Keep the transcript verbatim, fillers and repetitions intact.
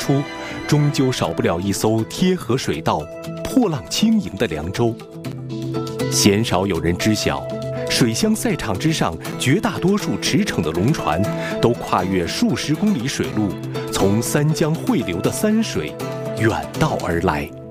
出，终究少不了一艘贴河水道、破浪轻盈的凉州。鲜少有人知晓，水乡赛场之上，绝大多数驰骋的龙船都跨越数十公里水路，从三江汇流的三水远道而来。